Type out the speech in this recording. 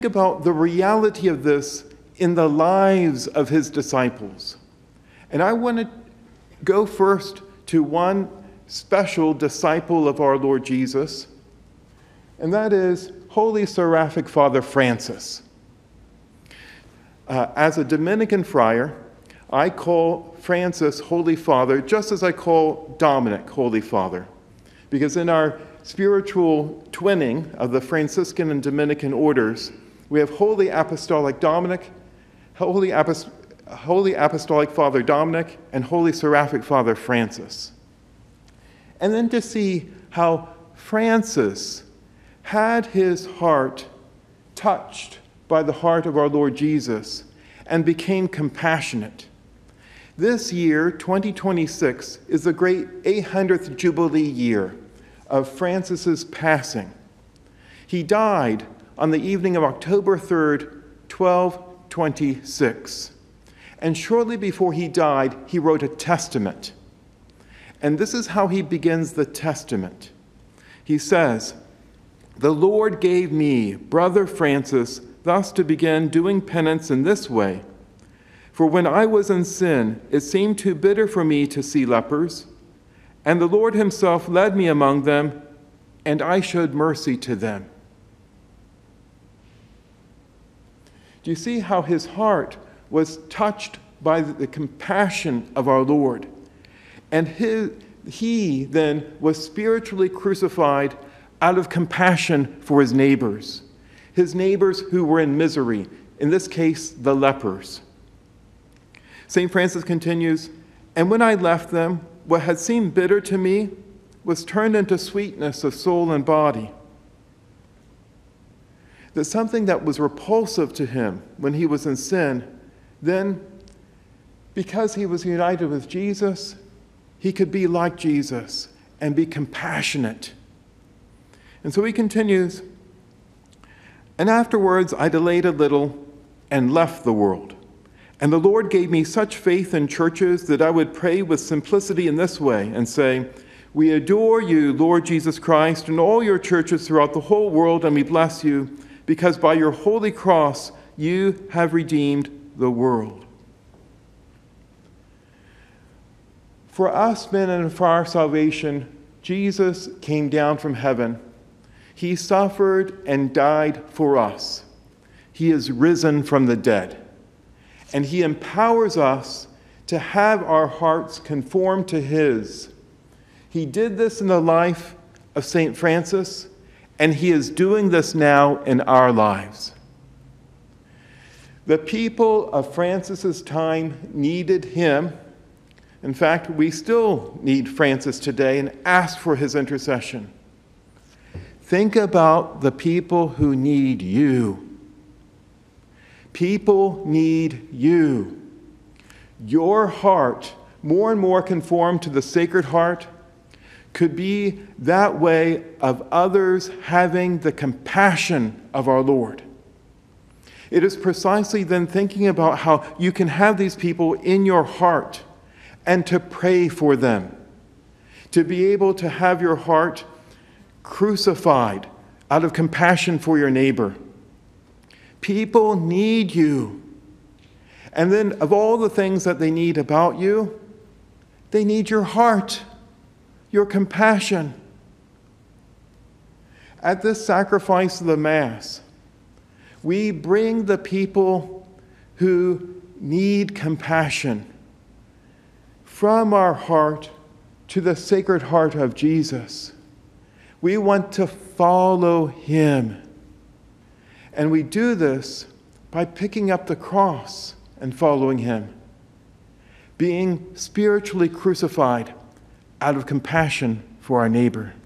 about the reality of this in the lives of his disciples. And I want to go first to one special disciple of our Lord Jesus, and that is Holy Seraphic Father Francis. As a Dominican friar, I call Francis Holy Father just as I call Dominic Holy Father, because in our spiritual twinning of the Franciscan and Dominican orders, we have Holy Apostolic Dominic, Holy Apostolic Father Dominic, and Holy Seraphic Father Francis. And then to see how Francis had his heart touched by the heart of our Lord Jesus and became compassionate. This year, 2026, is the great 800th Jubilee year of Francis's passing. He died on the evening of October 3rd, 1226. And shortly before he died, he wrote a testament. And this is how he begins the testament. He says, "The Lord gave me, Brother Francis, thus to begin doing penance in this way. For when I was in sin, it seemed too bitter for me to see lepers, and the Lord himself led me among them, and I showed mercy to them." Do you see how his heart was touched by the compassion of our Lord? And he then was spiritually crucified out of compassion for his neighbors who were in misery, in this case, the lepers. St. Francis continues, "And when I left them, what had seemed bitter to me was turned into sweetness of soul and body." That something that was repulsive to him when he was in sin, then, because he was united with Jesus, he could be like Jesus and be compassionate. And so he continues, "And afterwards I delayed a little and left the world. And the Lord gave me such faith in churches that I would pray with simplicity in this way and say, 'We adore you, Lord Jesus Christ, in all your churches throughout the whole world, and we bless you, because by your holy cross you have redeemed the world.'" For us men and for our salvation, Jesus came down from heaven. He suffered and died for us. He is risen from the dead. And he empowers us to have our hearts conform to his. He did this in the life of St. Francis, and he is doing this now in our lives. The people of Francis's time needed him. In fact, we still need Francis today and ask for his intercession. Think about the people who need you. People need you. Your heart, more and more conformed to the Sacred Heart, could be that way of others having the compassion of our Lord. It is precisely then thinking about how you can have these people in your heart and to pray for them, to be able to have your heart crucified out of compassion for your neighbor. People need you. And then of all the things that they need about you, they need your heart, your compassion. At this sacrifice of the Mass, we bring the people who need compassion from our heart to the Sacred Heart of Jesus. We want to follow him. And we do this by picking up the cross and following him, being spiritually crucified out of compassion for our neighbor.